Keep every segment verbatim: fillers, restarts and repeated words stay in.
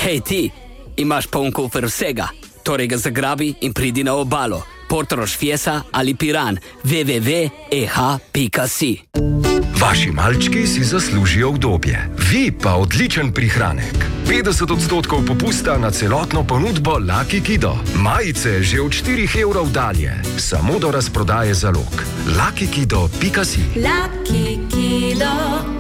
Hej ti, imaš poln kufer vsega, torej ga zagrabi in pridi na obalo. Portorož Fiesa ali Piran, w w w pika e h pika si. Vaši malčki si zaslužijo udobje, vi pa odličen prihranek. petdeset odstotkov popusta na celotno ponudbo Lucky Kido. Majice že od štirih evrov dalje, samo do razprodaje zalog. lucky kido pika si. Lucky Kido.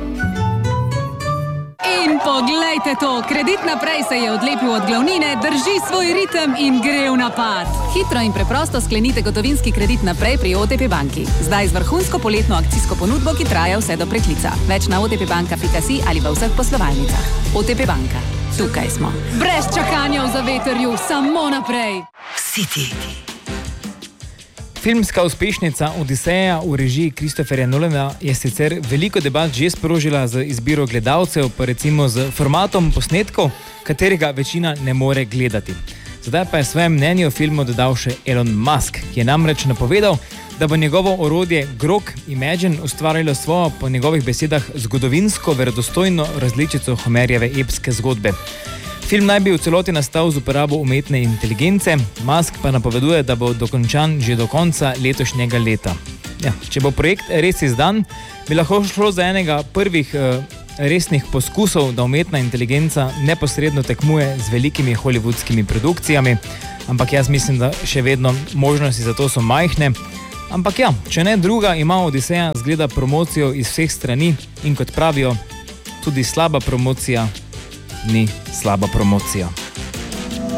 In poglejte to, Kredit Naprej se je odlepil od glavnine, drži svoj ritem in gre v napad. Hitro in preprosto sklenite gotovinski kredit naprej pri O T P banki. Zdaj z vrhunsko poletno akcijsko ponudbo, ki traja vse do preklica. Več na o t p banka pika si ali v vseh poslovalnicah. O T P banka. Tukaj smo. Brez čakanja v zavetrju, samo naprej. City. Filmska uspešnica Odiseja v režiji Christopherja Nolana je sicer veliko debat že sprožila z izbiro gledalcev, pa recimo z formatom posnetkov, katerega večina ne more gledati. Zdaj pa je svoje mnenje o filmu dodal še Elon Musk, ki je namreč napovedal, da bo njegovo orodje Grok Imagine ustvarilo svojo, po njegovih besedah, zgodovinsko verodostojno različico Homerjeve epske zgodbe. Film naj bi v celoti nastal z uporabo umetne inteligence, Musk pa napoveduje, da bo dokončan že do konca letošnjega leta. Ja, če bo projekt res izdan, bi lahko šlo za enega prvih eh, resnih poskusov, da umetna inteligenca neposredno tekmuje z velikimi hollywoodskimi produkcijami, ampak jaz mislim, da še vedno možnosti za to so majhne. Ampak ja, če ne druga, ima Odiseja zgleda promocijo iz vseh strani in kot pravijo, tudi slaba promocija ni slaba promocija.